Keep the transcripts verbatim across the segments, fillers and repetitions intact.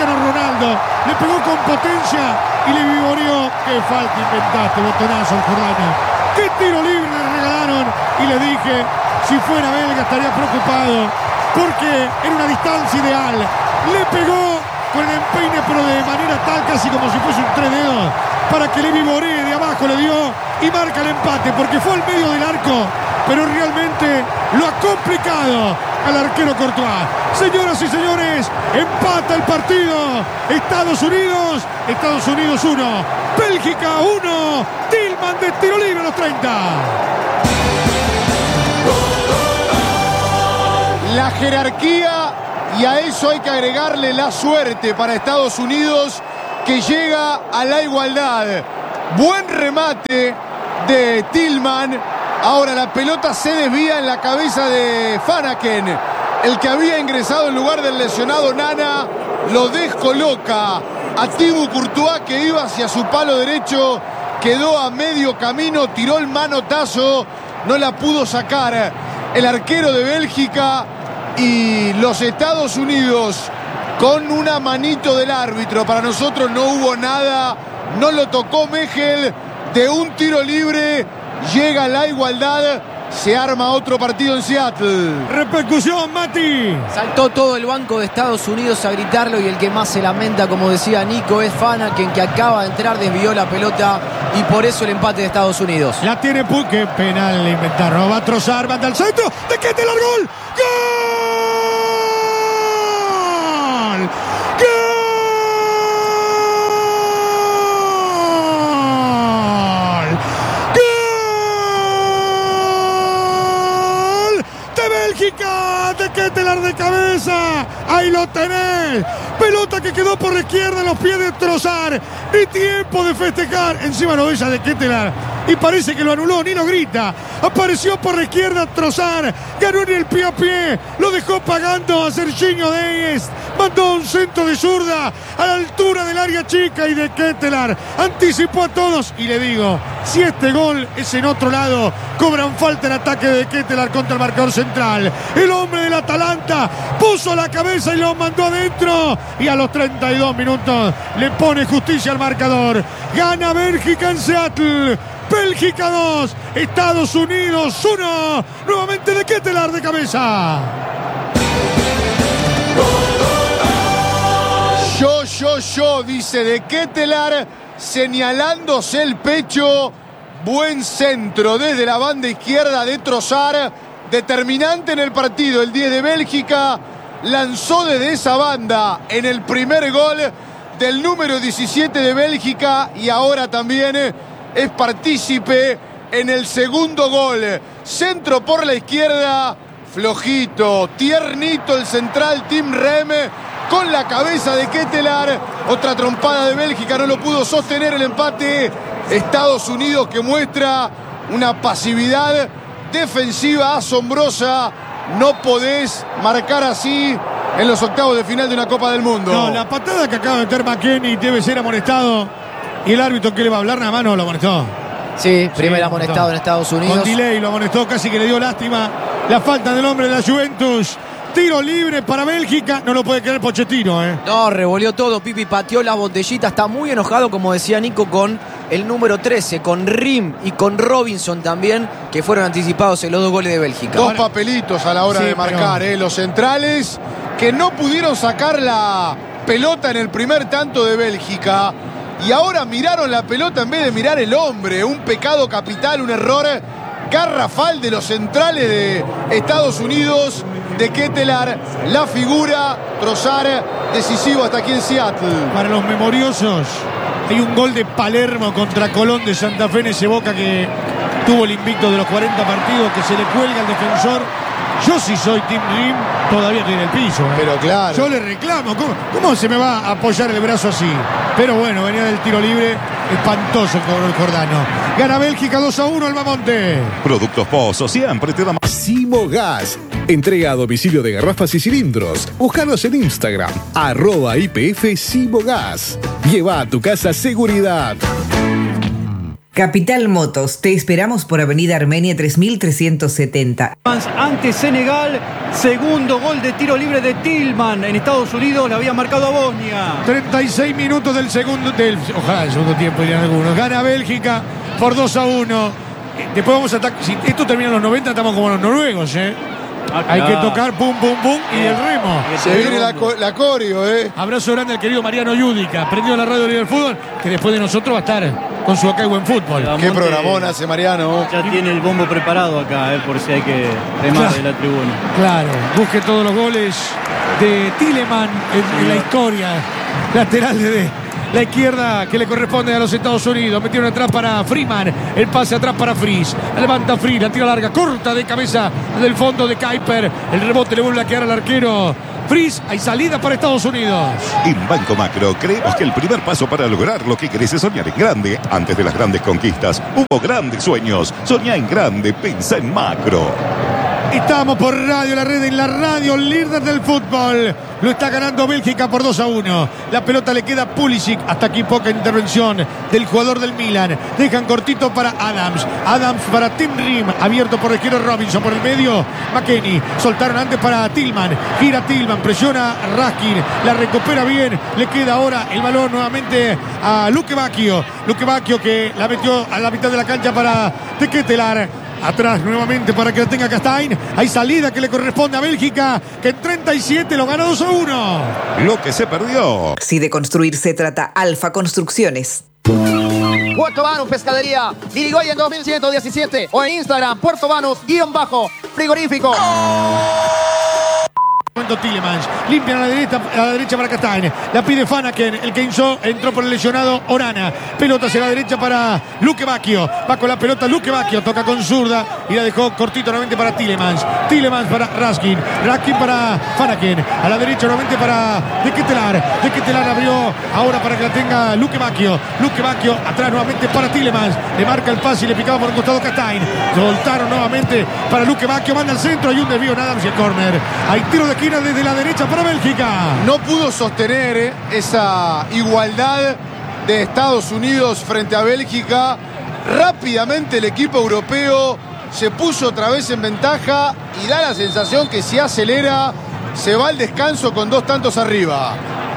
Cristiano Ronaldo. Le pegó con potencia y le vivoreó. ¡Qué falta inventaste, botonazo al Jordano! ¡Qué tiro libre le regalaron! Y le dije, si fuera belga estaría preocupado, porque era una distancia ideal. Le pegó con el empeine, pero de manera tal, casi como si fuese un tres dedos, para que le vivoree de abajo, le dio y marca el empate, porque fue al medio del arco, pero realmente lo ha complicado al arquero Courtois. Señoras y señores, empata el partido. Estados Unidos, Estados Unidos uno, Bélgica uno. Tillman de tiro libre a los treinta. La jerarquía, y a eso hay que agregarle la suerte para Estados Unidos, que llega a la igualdad. Buen remate de Tillman. Ahora la pelota se desvía en la cabeza de Fanaken, el que había ingresado en lugar del lesionado Nana. Lo descoloca a Thibaut Courtois, que iba hacia su palo derecho. Quedó a medio camino, tiró el manotazo, no la pudo sacar el arquero de Bélgica. Y los Estados Unidos con una manito del árbitro. Para nosotros no hubo nada, no lo tocó Mejel. De un tiro libre llega a la igualdad. Se arma otro partido en Seattle. Repercusión, Mati. Saltó todo el banco de Estados Unidos a gritarlo, y el que más se lamenta, como decía Nico, es Fanaken, que acaba de entrar, desvió la pelota, y por eso el empate de Estados Unidos. La tiene Puig, qué penal le inventaron. Va a trozar, manda al centro. ¿De qué te largó? ¡Gol! Bélgica, de Ketelaar de cabeza, ahí lo tenés, pelota que quedó por la izquierda en los pies de Trossard, ni tiempo de festejar, encima lo bella de Ketelaar y parece que lo anuló, ni lo grita, apareció por la izquierda Trossard, ganó en el pie a pie, lo dejó pagando a Serginho Dest, mandó un centro de zurda a la altura del área chica y de Ketelaar anticipó a todos. Y le digo, si este gol es en otro lado, cobran falta el ataque de Ketelaar contra el marcador central. El hombre del Atalanta puso la cabeza y lo mandó adentro, y a los treinta y dos minutos le pone justicia al marcador. Gana Bélgica en Seattle. Bélgica dos, Estados Unidos uno. Nuevamente de Ketelaar de cabeza. Yo, yo, yo, dice de Ketelaar, señalándose el pecho. Buen centro desde la banda izquierda de Trossard, determinante en el partido. El diez de Bélgica lanzó desde esa banda en el primer gol del número diecisiete de Bélgica, y ahora también es partícipe en el segundo gol. Centro por la izquierda, flojito, tiernito el central Tim Rem, con la cabeza de Ketelaar. Otra trompada de Bélgica, no lo pudo sostener el empate. Estados Unidos, que muestra una pasividad defensiva asombrosa. No podés marcar así en los octavos de final de una Copa del Mundo. No, la patada que acaba de meter McKennie debe ser amonestado. Y el árbitro, que le va a hablar, nada más no lo amonestó. Sí, primer sí, amonestado en Estados Unidos. Con delay lo amonestó, casi que le dio lástima la falta del hombre de la Juventus. Tiro libre para Bélgica, no lo puede creer Pochettino, ¿eh? No, revolvió todo, Pipi pateó la botellita, está muy enojado, como decía Nico, con el número trece, con Rim y con Robinson también, que fueron anticipados en los dos goles de Bélgica. Dos papelitos a la hora Sí, de marcar, pero... ¿eh? Los centrales que no pudieron sacar la pelota en el primer tanto de Bélgica, y ahora miraron la pelota en vez de mirar el hombre. Un pecado capital, un error garrafal de los centrales de Estados Unidos, de Ketelaar, la figura, Trossard, decisivo hasta aquí en Seattle. Para los memoriosos, hay un gol de Palermo contra Colón de Santa Fe en ese Boca que tuvo el invicto de los cuarenta partidos, que se le cuelga al defensor. Yo, si soy Tim Rim, todavía estoy en el piso, ¿eh? Pero claro. Yo le reclamo, ¿cómo, ¿cómo se me va a apoyar el brazo así? Pero bueno, venía del tiro libre, espantoso cobró el jordano. Gana Bélgica dos a uno al Bamonte. Productos Pozo siempre te da más. Simogas. Entrega a domicilio de garrafas y cilindros. Búscanos en Instagram, arroba I P F Simogas. Lleva a tu casa seguridad. Capital Motos, te esperamos por Avenida Armenia tres mil trescientos setenta. Ante Senegal, segundo gol de tiro libre de Tillman. En Estados Unidos le había marcado a Bosnia. treinta y seis minutos del segundo, del, ojalá el segundo tiempo dirían algunos. Gana Bélgica por dos a uno. Después vamos a atacar. Si esto termina en los noventa, estamos como los noruegos, ¿eh? Ah, claro. Hay que tocar pum, pum, pum y el remo. Se viene la, la coreo, ¿eh? Abrazo grande al querido Mariano Yudica, prendido la radio del fútbol, que después de nosotros va a estar con su acá y buen fútbol. Qué programón hace Mariano. Ya tiene el bombo preparado acá, eh, por si hay que remar claro. de la tribuna. Claro, busque todos los goles de Tilleman en, en la historia. Lateral de la izquierda que le corresponde a los Estados Unidos. Metieron atrás para Freeman. El pase atrás para Fries. Levanta Fries. La tira larga. Corta de cabeza del fondo de Kuiper. El rebote le vuelve a quedar al arquero Fries. Hay salida para Estados Unidos. En Banco Macro creemos que el primer paso para lograr lo que querés es soñar en grande. Antes de las grandes conquistas hubo grandes sueños. Soñá en grande. Pensá en macro. Estamos por Radio La Red, en la radio líder del fútbol. Lo está ganando Bélgica por dos a uno. La pelota le queda a Pulisic. Hasta aquí poca intervención del jugador del Milan. Dejan cortito para Adams. Adams para Tim Rim. Abierto por el izquierdo Robinson. Por el medio McKennie. Soltaron antes para Tillman. Gira Tillman. Presiona a Raskin. La recupera bien. Le queda ahora el balón nuevamente a Luque Bacchio. Luque Bacchio que la metió a la mitad de la cancha para De Ketelaere. Atrás nuevamente para que la tenga Castaing. Hay salida que le corresponde a Bélgica, que en treinta y siete lo gana dos a uno. Lo que se perdió. Si de construir se trata, Alfa Construcciones. Puerto Banús Pescadería, Irigoyen dos mil ciento diecisiete o en Instagram, Puerto Banús, guión bajo, frigorífico. Tielemans, limpian a la derecha, a la derecha para Castaing, la pide Fanaken, el que hizo, entró por el lesionado Orana, pelota hacia la derecha para Luque Bacchio, va con la pelota Luque Bacchio, toca con zurda y la dejó cortito nuevamente para Tielemans, Tielemans para Raskin, Raskin para Fanaken, a la derecha nuevamente para De Ketelaere, De Ketelaere abrió ahora para que la tenga Luque Bacchio, Luque Bacchio atrás nuevamente para Tielemans, le marca el pase y le picaba por un costado Castaing, soltaron nuevamente para Luque Bacchio, manda al centro, hay un desvío en Adams y el córner, hay tiro de esquina desde la derecha para Bélgica. No pudo sostener eh, esa igualdad de Estados Unidos frente a Bélgica. Rápidamente el equipo europeo se puso otra vez en ventaja y da la sensación que si acelera se va al descanso con dos tantos arriba.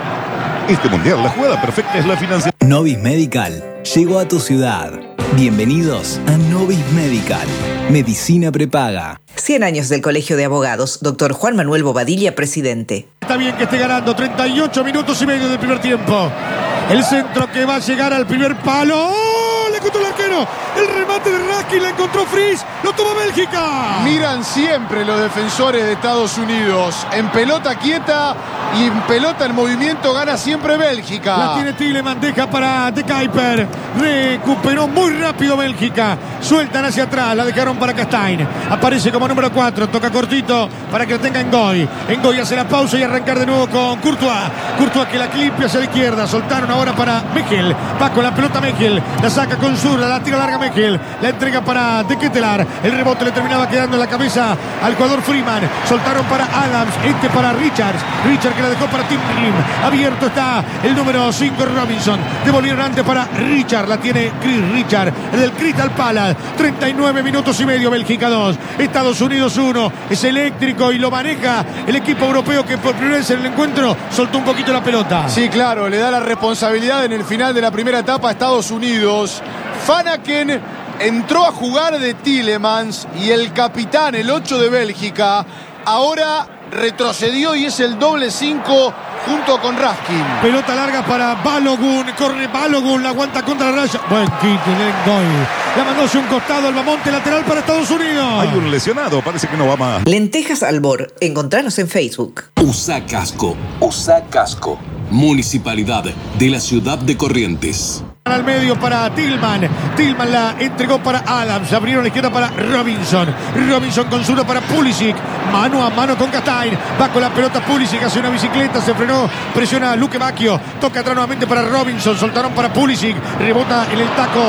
Este mundial, la jugada perfecta es la financiación. Novis Medical llegó a tu ciudad. Bienvenidos a Novis Medical. Medicina prepaga. cien años del Colegio de Abogados. Doctor Juan Manuel Bobadilla, presidente. Está bien que esté ganando. treinta y ocho minutos y medio del primer tiempo. El centro que va a llegar al primer palo. ¡Oh! Le encontró el arquero. El remate de Raskin, la encontró Fries. Lo toma Bélgica. Miran siempre los defensores de Estados Unidos. En pelota quieta y en pelota en movimiento gana siempre Bélgica. La tiene Tielemans, deja para De Kuiper. Recuperó muy rápido Bélgica. Sueltan hacia atrás, la dejaron para Castaing. Aparece como número cuatro, toca cortito para que la tenga Ngoy. Ngoy hace la pausa y arrancar de nuevo con Courtois. Courtois que la clipia hacia la izquierda. Soltaron ahora para Mechel. Va con la pelota Mechel. La saca con zurda, la tira larga Mechel. La entrega para De Ketelaere. El rebote le terminaba quedando en la cabeza al jugador Freeman. Soltaron para Adams, este para Richards. Richards que la dejó para Tim Rim. Abierto está el número cinco Robinson. Devolvieron antes para Richard. La tiene Chris Richard, el del Crystal Palace. treinta y nueve minutos y medio, Bélgica dos, Estados Unidos uno. Es eléctrico y lo maneja el equipo europeo que por primera vez en el encuentro soltó un poquito la pelota. Sí, claro, le da la responsabilidad en el final de la primera etapa a Estados Unidos. Fanaken entró a jugar de Tielemans y el capitán, el ocho de Bélgica, ahora retrocedió y es el doble cinco junto con Raskin. Pelota larga para Balogun, corre Balogun, la aguanta contra la raya. Buen quite de Ngoy. La mandó hacia un costado, el Bamonte lateral para Estados Unidos. Hay un lesionado, parece que no va más. Lentejas Albor, encontranos en Facebook. Usa casco, usa casco. Municipalidad de la ciudad de Corrientes. Al medio para Tillman. Tillman la entregó para Adams. Abrieron la izquierda para Robinson. Robinson con zurda para Pulisic. Mano a mano con Castaing. Va con la pelota Pulisic. Hace una bicicleta. Se frenó. Presiona a Luque Bacchio. Toca atrás nuevamente para Robinson. Soltaron para Pulisic. Rebota en el taco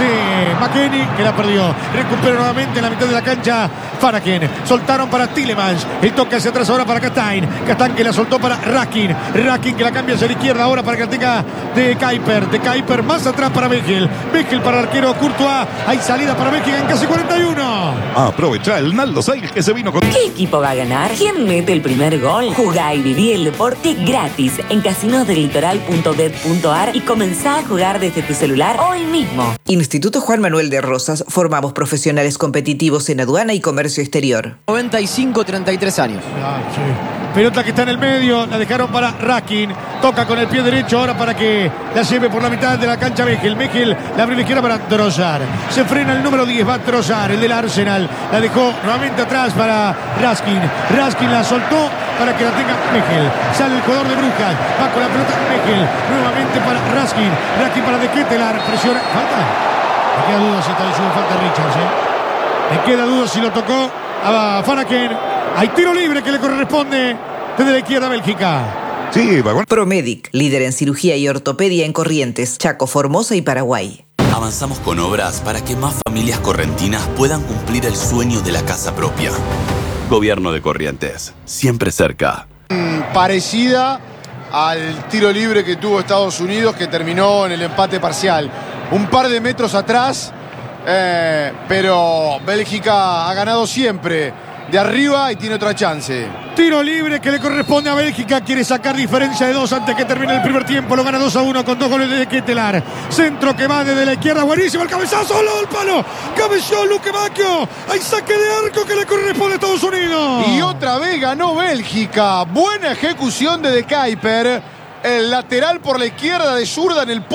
de McKennie, que la perdió. Recupera nuevamente en la mitad de la cancha Fanaken. Soltaron para Tielemans. El toque hacia atrás ahora para Castaing. Castaing que la soltó para Raskin. Raskin que la cambia hacia la izquierda ahora para que la tenga De Kuiper. De Kuiper más atrás para Bechel. Bechel para el arquero Courtois. Hay salida para Bélgica en casi cuarenta y uno. Aprovecha el Naldo seis que se vino con... ¿Qué equipo va a ganar? ¿Quién mete el primer gol? Jugá y viví el deporte gratis en casinos del litoral punto bet punto ar y comenzá a jugar desde tu celular hoy mismo. Instituto Juan Manuel de Rosas. Formamos profesionales competitivos en aduana y comercio exterior. noventa y cinco, treinta y tres años. Ah, sí. Pelota que está en el medio, la dejaron para Raskin. Toca con el pie derecho ahora para que la lleve por la mitad de la cancha Bechel. Bechel la abre la izquierda para Trossard. Se frena el número diez, va Trossard, el del Arsenal. La dejó nuevamente atrás para Raskin. Raskin la soltó para que la tenga Bechel. Sale el jugador de Brujas, va con la pelota Bechel. Nuevamente para Raskin. Raskin para De Ketelaar. Presiona. ¿Falta? Me queda duda si está diciendo falta Richards, ¿eh? Me queda duda si lo tocó a Fanaken. Hay tiro libre que le corresponde desde la izquierda a Bélgica. Sí, vagón. Promedic, líder en cirugía y ortopedia en Corrientes, Chaco, Formosa y Paraguay. Avanzamos con obras para que más familias correntinas puedan cumplir el sueño de la casa propia. Gobierno de Corrientes, siempre cerca. Parecida al tiro libre que tuvo Estados Unidos, que terminó en el empate parcial. Un par de metros atrás, eh, pero Bélgica ha ganado siempre de arriba y tiene otra chance. Tiro libre que le corresponde a Bélgica. Quiere sacar diferencia de dos antes que termine el primer tiempo. Lo gana dos a uno con dos goles de Ketelaar. Centro que va desde la izquierda. Buenísimo el cabezazo. ¡Solo el palo! Cabeceó Luque Bacchio. Hay saque de arco que le corresponde a Estados Unidos. Y otra vez ganó Bélgica. Buena ejecución de De Kuyper. El lateral por la izquierda de zurda en el